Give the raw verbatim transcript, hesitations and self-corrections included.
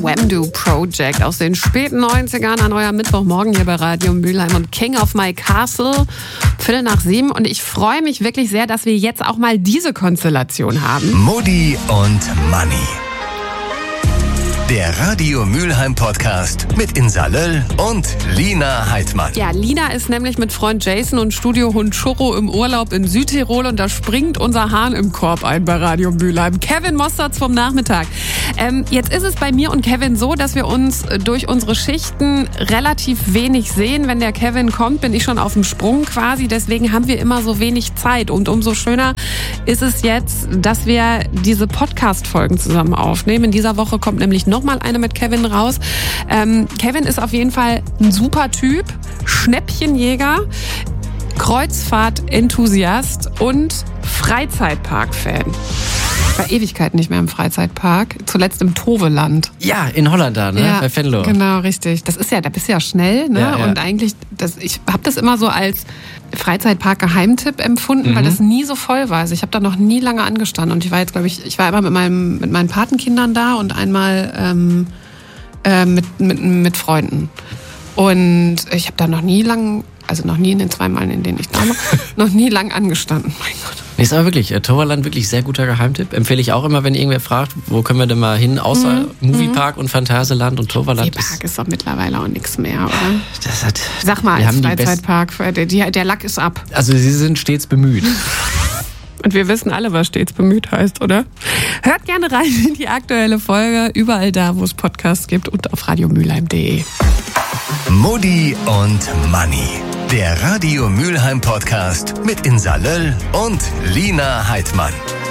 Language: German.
Wham-Do Project aus den späten neunzigern an eurem Mittwochmorgen hier bei Radio Mülheim und King of My Castle, Viertel nach sieben. Und ich freue mich wirklich sehr, dass wir jetzt auch mal diese Konstellation haben. Mutti und Manni. Der Radio Mülheim Podcast mit Insa Löll und Lina Heidmann. Ja, Lina ist nämlich mit Freund Jason und Studiohund Churro im Urlaub in Südtirol und da springt unser Hahn im Korb ein bei Radio Mülheim. Kevin Mosterz vom Nachmittag. Ähm, jetzt ist es bei mir und Kevin so, dass wir uns durch unsere Schichten relativ wenig sehen. Wenn der Kevin kommt, bin ich schon auf dem Sprung quasi. Deswegen haben wir immer so wenig Zeit. Und umso schöner ist es jetzt, dass wir diese Podcast-Folgen zusammen aufnehmen. In dieser Woche kommt nämlich noch mal eine mit Kevin raus. Ähm, Kevin ist auf jeden Fall ein super Typ, Schnäppchenjäger, Kreuzfahrt-Enthusiast und Freizeitpark-Fan. Ich war Ewigkeiten nicht mehr im Freizeitpark, zuletzt im Toveland. Ja, in Holland da, ne? Ja, bei Venlo. Genau, richtig. Das ist ja, da bist du ja schnell, ne? Ja, ja. Und eigentlich, das, ich habe das immer so als Freizeitpark-Geheimtipp empfunden, mhm. weil das nie so voll war. Also ich habe da noch nie lange angestanden und ich war jetzt, glaube ich, ich war immer mit meinem, mit meinen Patenkindern da und einmal ähm, äh, mit, mit, mit Freunden. Und ich habe da noch nie lang, also noch nie in den zwei Malen, in denen ich da war, noch nie lang angestanden. Mein Gott. Nee, ist aber wirklich, äh, Toverland wirklich sehr guter Geheimtipp. Empfehle ich auch immer, wenn irgendwer fragt, wo können wir denn mal hin, außer mhm. Moviepark und Phantasialand und Toverland. Moviepark ist doch mittlerweile auch nichts mehr, oder? Das hat, Sag mal, als Freizeitpark, der, der Lack ist ab. Also sie sind stets bemüht. Und wir wissen alle, was stets bemüht heißt, oder? Hört gerne rein in die aktuelle Folge, überall da, wo es Podcasts gibt und auf radio mülheim punkt de. Mutti und Manni. Der Radio Mülheim Podcast mit Insa Löll und Lina Heidmann.